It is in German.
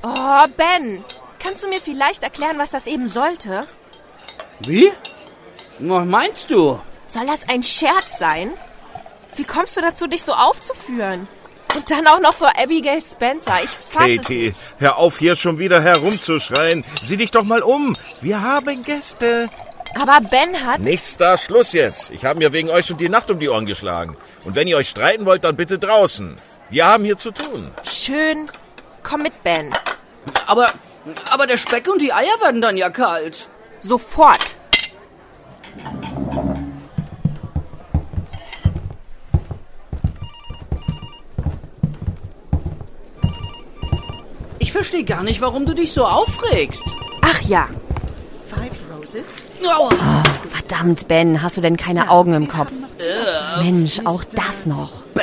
Oh, Ben, kannst du mir vielleicht erklären, was das eben sollte? Wie? Was meinst du? Soll das ein Scherz sein? Wie kommst du dazu, dich so aufzuführen? Und dann auch noch vor Abigail Spencer. Ich fass es Katie, nicht. hör auf, hier schon wieder herumzuschreien. Sieh dich doch mal um. Wir haben Gäste. Aber Ben hat... Nichts da, Schluss jetzt. Ich habe mir wegen euch schon die Nacht um die Ohren geschlagen. Und wenn ihr euch streiten wollt, dann bitte draußen. Wir haben hier zu tun. Schön. Komm mit, Ben. Aber der Speck und die Eier werden dann ja kalt. Sofort. Ich verstehe gar nicht, warum du dich so aufregst. Ach ja. Aua. Verdammt, Ben, hast du denn keine Augen im Kopf? Mensch, auch das noch.